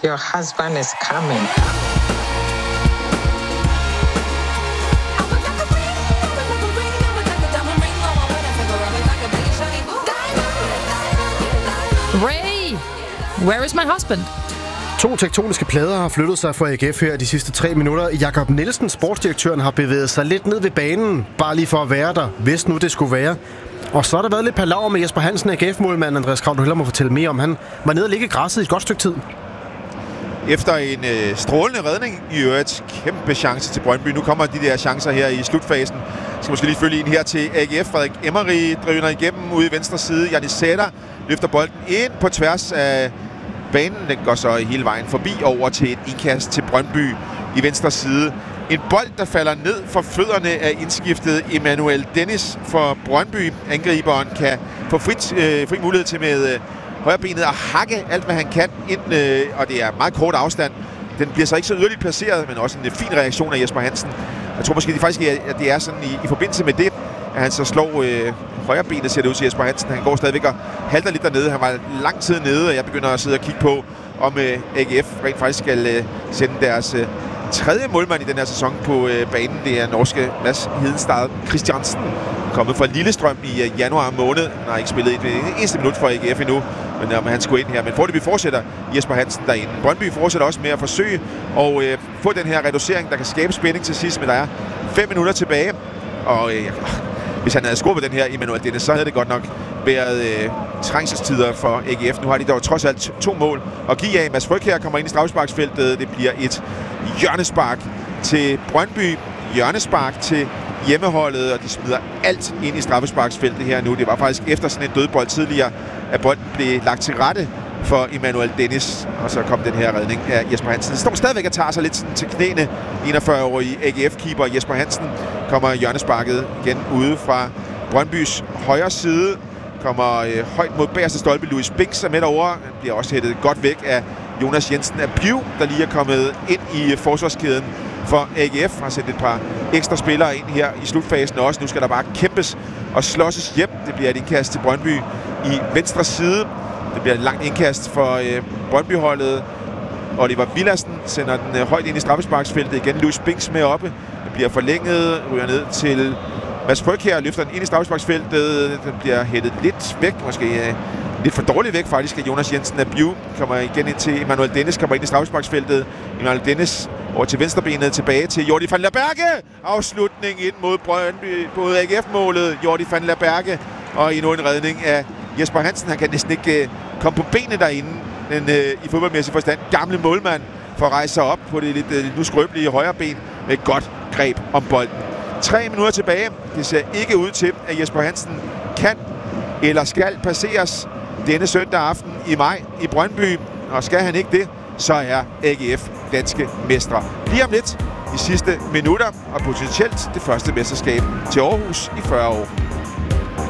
Your husband is coming. Ray, where is my husband? 2 tektoniske plader har flyttet sig for AGF her de sidste 3 minutter. Jakob Nielsen, sportsdirektøren, har bevæget sig lidt ned ved banen, bare lige for at være der, hvis nu det skulle være. Og så har der været lidt palaver med Jesper Hansen, AGF-målmanden. Andreas Krav, du hellere må fortælle mere om. Han var nede og ligge i græsset i et godt stykke tid. Efter en strålende redning i øvrigt, kæmpe chance til Brøndby. Nu kommer de der chancer her i slutfasen. Skal måske lige følge en her til AGF. Frederik Emery driver igennem ude i venstre side. Janis Sætter løfter bolden ind på tværs af banen. Den går så hele vejen forbi over til et indkast til Brøndby i venstre side. En bold, der falder ned for fødderne af indskiftet Emmanuel Dennis for Brøndby. Angriberen kan få fri mulighed til med højrebenet at hakke alt, hvad han kan ind, og det er meget kort afstand. Den bliver så ikke så yderligt placeret, men også en fin reaktion af Jesper Hansen. Jeg tror måske faktisk, at det er sådan i forbindelse med det, at han så slår højrebenet, ser det ud til Jesper Hansen. Han går stadigvæk og halter lidt dernede. Han var lang tid nede, og jeg begynder at sidde og kigge på, om AGF rent faktisk skal sende deres tredje målmand i den her sæson på banen. Det er norske Mads Hedenstad Christiansen, kommet fra Lillestrøm i januar måned. Han har ikke spillet et eneste minut for AGF endnu, men han skulle ind her. Men foreløbig fortsætter Jesper Hansen derinde. Brøndby fortsætter også med at forsøge at få den her reducering, der kan skabe spænding til sidst, men der er 5 minutter tilbage. Og hvis han havde scoret på den her Emmanuel Dennis, så havde det godt nok været trængselstider for AGF. Nu har de dog trods alt 2 mål at give af. Mads Frøkjær kommer ind i straffesparksfeltet. Det bliver et hjørnespark til Brøndby. Hjørnespark til hjemmeholdet, og de smider alt ind i straffesparksfeltet her nu. Det var faktisk efter sådan en dødbold tidligere, at bolden blev lagt til rette for Emmanuel Dennis, og så kom den her redning af Jesper Hansen. Det står stadigvæk og tager sig lidt til knæene. 41-årige AGF-keeper Jesper Hansen kommer hjørnesparket igen ude fra Brøndbys højre side. Kommer højt mod bagerste stolpe. Louis Binks er med derovre. Han bliver også hættet godt væk af Jonas Jensen af Piv, der lige er kommet ind i forsvarskæden for AGF. Har sendt et par ekstra spillere ind her i slutfasen også. Nu skal der bare kæmpes og slåsses hjem. Det bliver et indkast til Brøndby i venstre side. Det bliver et langt indkast for Brøndby-holdet. Oliver Villadsen sender den højt ind i straffesparksfeltet. Igen Louis Binks med oppe. Det bliver forlænget, ryger ned til Mads Frøkjær, løfter den ind i straffesparksfeltet. Den bliver hættet lidt væk, måske lidt for dårligt væk faktisk. Jonas Jensen af Biu kommer igen ind til Emmanuel Dennis, kommer ind i straffesparksfeltet. Emmanuel Dennis over til venstrebenet, tilbage til Jordi van der Berge. Afslutning ind mod Brøndby, både AGF-målet, Jordi van der Berge, og endnu en redning af Jesper Hansen. Han kan næsten ikke komme på benene derinde, men i fodboldmæssig forstand gamle målmand for at rejse sig op på det lidt nu skrøbelige højre ben med et godt greb om bolden. 3 minutter tilbage. Det ser ikke ud til, at Jesper Hansen kan eller skal passeres denne søndag aften i maj i Brøndby. Og skal han ikke det, så er AGF danske mestre. Lige om lidt de sidste minutter, og potentielt det første mesterskab til Aarhus i 40 år.